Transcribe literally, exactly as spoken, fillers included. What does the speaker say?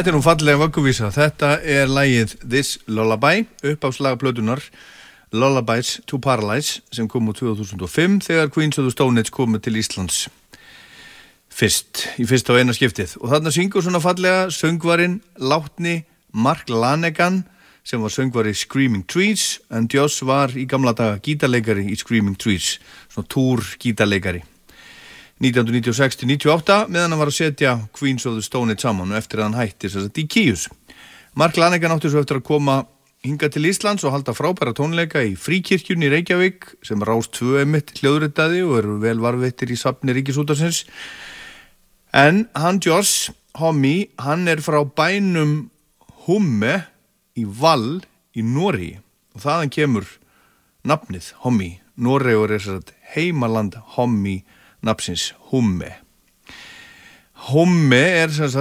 Þetta er nú fallega vögguvísa. Þetta er lagið This Lullaby, uppáhalslag plötunar Lullabies to Paralyze sem kom úr tvö þúsund og fimm þegar Queens of the Stone Age komu til Íslands fyrst, í fyrsta og eina skiptið. Og þarna syngur svona fallega söngvarinn látni Mark Lanegan sem var söngvari Screaming Trees en Joss var í gamla daga gítarleikari í Screaming Trees, svona túr gítarleikari. nítján hundruð níutíu og sex til níutíu og átta meðan hann var að setja Queens of the Stone Age saman og eftir að hann hætti þess að í Kíus. Mark Lanegan átti svo eftir að koma hingað til Íslands og halda frábæra tónleika í Fríkirkjunni í Reykjavík sem Rás tvö einmitt hljóðritaði og eru vel varðveittir í safni Ríkisútvarpsins. En hann Joss Homme, hann er frá bænum Humme í Val í Noregi og þaðan kemur nafnið Homme. Noregur er þess að heimaland Homme nafnsins Humme. Humme er sem sagt